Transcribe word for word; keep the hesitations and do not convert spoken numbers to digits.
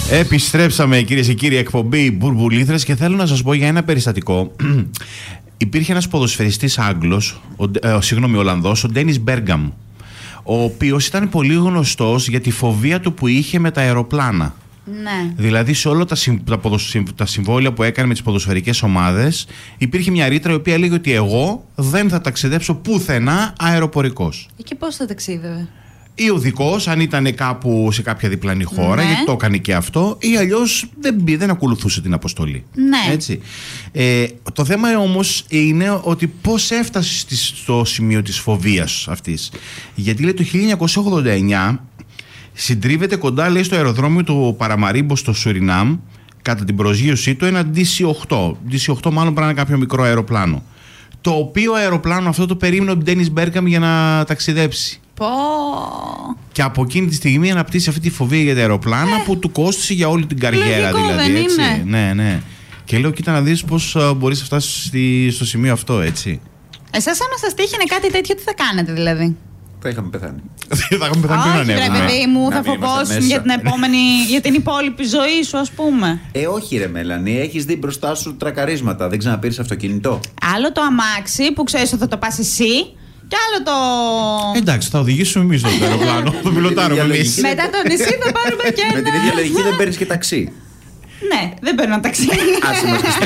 Επιστρέψαμε, κυρίες και κύριοι, εκπομπή Μπουρμπουλήθρες, και θέλω να σας πω για ένα περιστατικό. Υπήρχε ένας ποδοσφαιριστής Άγγλος, ο, ε, συγγνώμη, Ολλανδός, ο Ντένις Μπέργκαμ, ο οποίος ήταν πολύ γνωστός για τη φοβία του που είχε με τα αεροπλάνα. Ναι. Δηλαδή, σε όλα τα, συμ, τα, ποδοσ, τα συμβόλαια που έκανε με τις ποδοσφαιρικές ομάδες, υπήρχε μια ρήτρα η οποία έλεγε ότι εγώ δεν θα ταξιδέψω πουθενά αεροπορικός. Και πώς θα ταξίδευε? Ή οδικός, αν ήταν κάπου σε κάποια διπλανή χώρα, ναι. γιατί το έκανε και αυτό, ή αλλιώς δεν, δεν ακολουθούσε την αποστολή. Ναι. Έτσι. Ε, το θέμα όμως είναι ότι πώς έφτασε στο σημείο της φοβίας αυτής. Γιατί λέει το χίλια εννιακόσια ογδόντα εννιά συντρίβεται κοντά, λέει, στο αεροδρόμιο του Παραμαρίμπο στο Σουρινάμ, κατά την προσγείωσή του, ένα ντι σι οκτώ. ντι σι οκτώ μάλλον πρέπει να είναι κάποιο μικρό αεροπλάνο. Το οποίο αεροπλάνο αυτό το περίμενε ο Ντένις Μπέργκαμ για να ταξιδέψει. Πω. Και από εκείνη τη στιγμή αναπτύσσει αυτή τη φοβία για τα αεροπλάνα ε, που του κόστησε για όλη την καριέρα. Λογικό, δηλαδή. δεν Έτσι. είναι? Ναι, ναι. Και λέω, κοίτα να δεις πώς uh, μπορείς να φτάσεις στη, στο σημείο αυτό, έτσι. Εσάς, άμα σας τύχαινε κάτι τέτοιο, τι θα κάνετε δηλαδή? Θα είχαμε πεθάνει. Θα είχαμε πεθάνει πριν Όχι, ρε παιδί μου, θα φοβόσουν για την επόμενη, για την υπόλοιπη ζωή σου, ας πούμε. Ε, όχι, ρε Μέλανη, έχεις δει μπροστά σου τρακαρίσματα. Δεν ξαναπήρες αυτοκίνητο. Άλλο το αμάξι που ξέρεις ότι θα το πας εσύ, και άλλο το. Εντάξει, θα οδηγήσουμε εμείς το αεροπλάνο. Το πιλοτάρουμε εμείς. Μετά το νησί θα πάρουμε και ένα. Με την ίδια λογική δεν παίρνεις και ταξί. Ναι, δεν παίρνω ταξί. Άσε μας